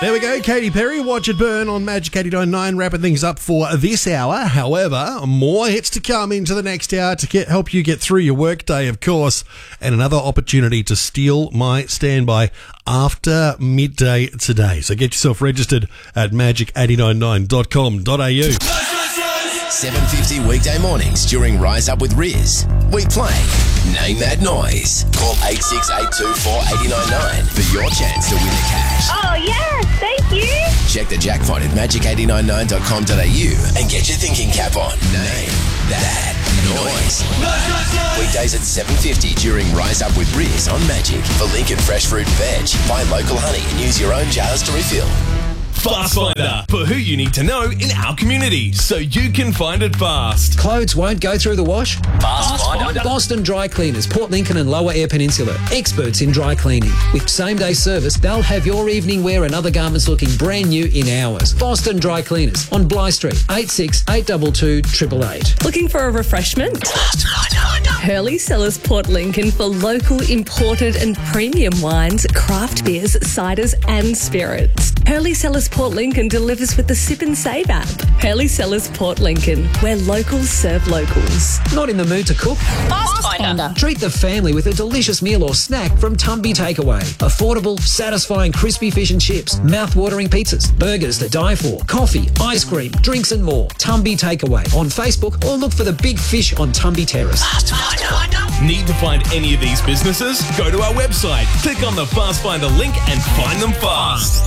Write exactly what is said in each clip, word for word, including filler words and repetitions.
There we go, Katy Perry, Watch It Burn on Magic eighty-nine point nine, wrapping things up for this hour. However, more hits to come into the next hour to get, help you get through your workday, of course, and another opportunity to steal my standby after midday today. So get yourself registered at magic eight nine nine dot com dot a u. seven fifty weekday mornings during Rise Up with Riz. We play Name That Noise. Call eight six eight two four eight nine nine for your chance to win the cash. Oh, yes, thank you. Check the jackpot at magic eight nine nine dot com dot a u and get your thinking cap on. Name That Noise. Weekdays at seven fifty during Rise Up with Riz on Magic. For Lincoln Fresh Fruit and Veg, buy local honey and use your own jars to refill. Fast Finder, for who you need to know in our community, so you can find it fast. Clothes won't go through the wash? Fast Finder. Boston Dry Cleaners, Port Lincoln and Lower Eyre Peninsula. Experts in dry cleaning. With same-day service, they'll have your evening wear and other garments looking brand new in hours. Boston Dry Cleaners on Bly Street, eight six eight two two, eight eight eight. Looking for a refreshment? Hurley Cellars Port Lincoln for local, imported and premium wines, craft beers, ciders and spirits. Hurley Cellars Port Lincoln delivers with the Sip and Save app. Hurley Cellars Port Lincoln, where locals serve locals. Not in the mood to cook? Fast Finder. Treat the family with a delicious meal or snack from Tumby Takeaway. Affordable, satisfying crispy fish and chips, mouth-watering pizzas, burgers to die for, coffee, ice cream, drinks and more. Tumby Takeaway on Facebook or look for the big fish on Tumby Terrace. Fast Finder. Need to find any of these businesses? Go to our website, click on the Fast Finder link and find them fast.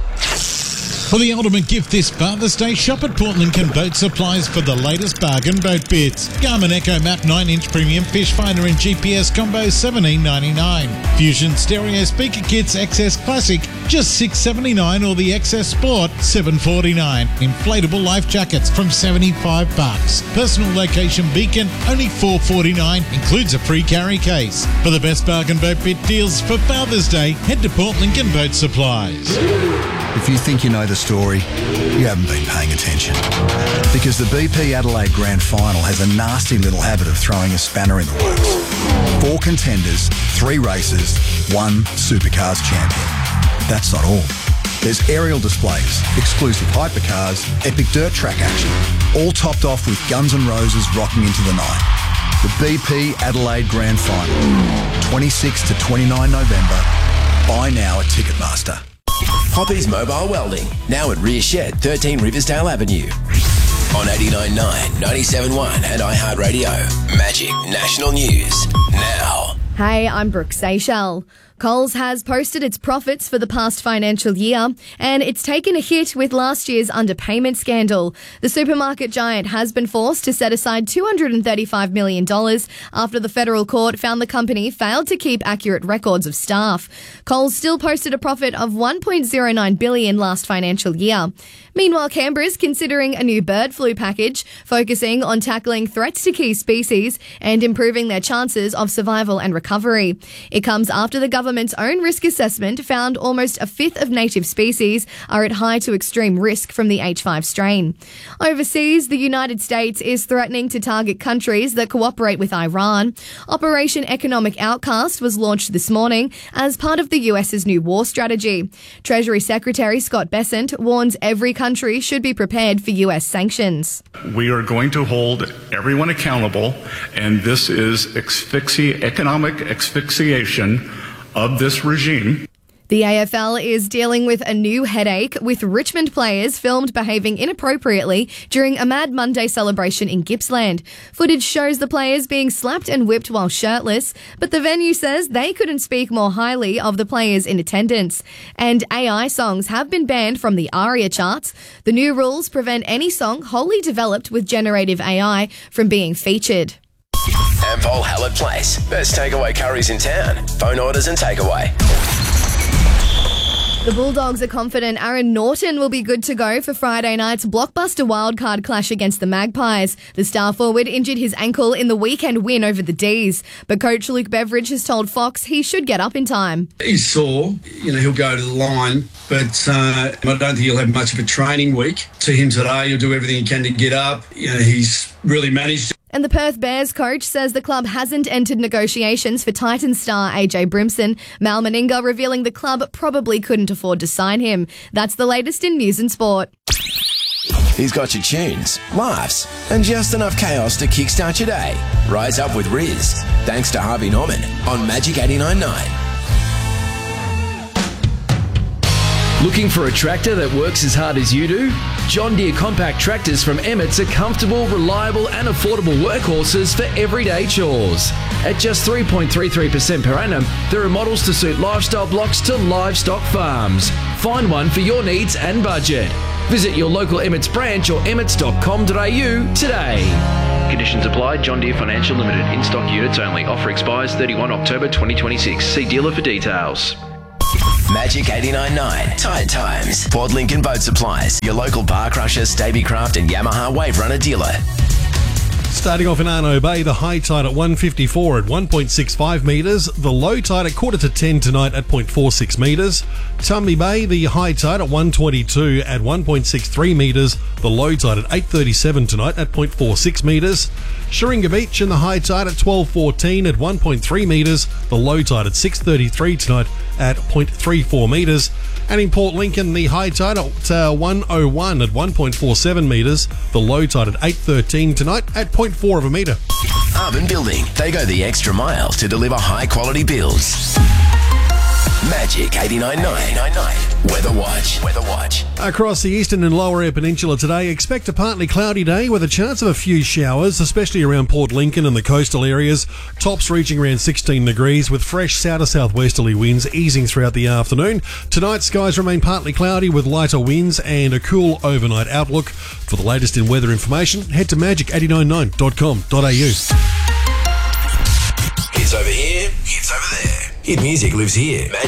For the ultimate gift this Father's Day, shop at Port Lincoln Boat Supplies for the latest bargain boat bits. Garmin Echo Map nine inch Premium Fish Finder and G P S Combo seventeen ninety-nine. Fusion Stereo Speaker Kits X S Classic just six seventy-nine, or the X S Sport seven forty-nine. Inflatable life jackets from seventy-five bucks. Personal location beacon only four forty-nine. Includes a free carry case. For the best bargain boat bit deals for Father's Day, head to Port Lincoln Boat Supplies. If you think you know the story, you haven't been paying attention. Because the B P Adelaide Grand Final has a nasty little habit of throwing a spanner in the works. Four contenders, three races, one Supercars champion. That's not all. There's aerial displays, exclusive hypercars, epic dirt track action, all topped off with Guns N' Roses rocking into the night. The B P Adelaide Grand Final, twenty-sixth to twenty-ninth November. Buy now at Ticketmaster. Hoppy's Mobile Welding, now at Rear Shed, thirteen Riversdale Avenue. On eighty-nine point nine, ninety-seven point one and iHeartRadio. Magic National News, now. Hey, I'm Brooke Seychelles. Coles has posted its profits for the past financial year, and it's taken a hit with last year's underpayment scandal. The supermarket giant has been forced to set aside two hundred thirty-five million dollars after the federal court found the company failed to keep accurate records of staff. Coles still posted a profit of one point zero nine billion dollars last financial year. Meanwhile, Canberra's considering a new bird flu package, focusing on tackling threats to key species and improving their chances of survival and recovery. It comes after the government's own risk assessment found almost a fifth of native species are at high to extreme risk from the H five strain. Overseas, the United States is threatening to target countries that cooperate with Iran. Operation Economic Outcast was launched this morning as part of the U S's new war strategy. Treasury Secretary Scott Bessent warns every country should be prepared for U S sanctions. We are going to hold everyone accountable, and this is asphyxi- economic asphyxiation of this regime. The A F L is dealing with a new headache, with Richmond players filmed behaving inappropriately during a Mad Monday celebration in Gippsland. Footage shows the players being slapped and whipped while shirtless, but the venue says they couldn't speak more highly of the players in attendance. And A I songs have been banned from the ARIA charts. The new rules prevent any song wholly developed with generative A I from being featured. Ampol Hallett Place, best takeaway curries in town. Phone orders and takeaway. The Bulldogs are confident Aaron Norton will be good to go for Friday night's blockbuster wildcard clash against the Magpies. The star forward injured his ankle in the weekend win over the D's, but coach Luke Beveridge has told Fox he should get up in time. He's sore, you know, he'll go to the line, but uh, I don't think he'll have much of a training week. To him today, he'll do everything he can to get up. You know, he's really managed. And the Perth Bears coach says the club hasn't entered negotiations for Titans star A J Brimson. Mal Meninga revealing the club probably couldn't afford to sign him. That's the latest in news and sport. He's got your tunes, laughs, and just enough chaos to kickstart your day. Rise up with Riz. Thanks to Harvey Norman on Magic eighty-nine point nine. Looking for a tractor that works as hard as you do? John Deere compact tractors from Emmett's are comfortable, reliable and affordable workhorses for everyday chores. At just three point three three percent per annum, there are models to suit lifestyle blocks to livestock farms. Find one for your needs and budget. Visit your local Emmett's branch or emmets dot com dot a u today. Conditions apply. John Deere Financial Limited. In-stock units only. Offer expires thirty-first of October twenty twenty-six. See dealer for details. Magic eighty-nine point nine. Tide Times. Port Lincoln Boat Supplies. Your local Bar Crusher, Stabicraft and Yamaha Wave Runner dealer. Starting off in Arno Bay, the high tide at one fifty-four at one point six five metres. The low tide at quarter to ten tonight at zero point four six metres. Tumby Bay, the high tide at one twenty-two at one point six three metres. The low tide at eight thirty-seven tonight at zero point four six metres. Sharinga Beach and the high tide at twelve fourteen at one point three metres. The low tide at six thirty-three tonight at zero point three four metres. And in Port Lincoln, the high tide at uh, one oh one at one point four seven metres. The low tide at eight thirteen tonight at zero point four of a metre. Urban Building. They go the extra mile to deliver high quality builds. Magic eighty-nine point nine. Weather Watch. Weather Watch. Across the eastern and lower Eyre Peninsula today, expect a partly cloudy day with a chance of a few showers, especially around Port Lincoln and the coastal areas. Tops reaching around sixteen degrees with fresh south to southwesterly winds easing throughout the afternoon. Tonight, skies remain partly cloudy with lighter winds and a cool overnight outlook. For the latest in weather information, head to magic eight nine nine dot com dot a u. Hits over here, hits over there. Hit music lives here. Magic